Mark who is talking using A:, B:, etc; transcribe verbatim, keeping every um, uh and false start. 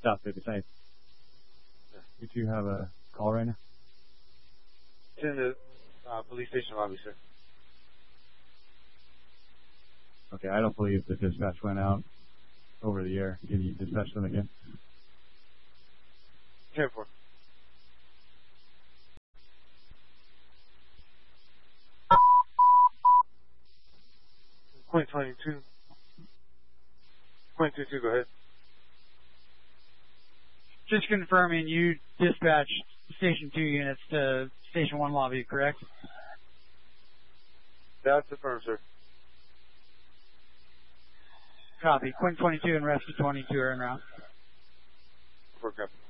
A: South fifty-five.
B: Yeah.
A: You two have a call right now?
B: It's in the uh, police station lobby, sir.
A: Okay, I don't believe the dispatch went out over the air. Can you dispatch them again?
B: ten four. Point twenty-two. Point two two, go ahead.
C: Just confirming, you dispatched Station two units to Station one lobby, correct?
B: That's affirmed, sir.
C: Copy. Quinn twenty-two and Rescue twenty-two are en route.
B: For Captain.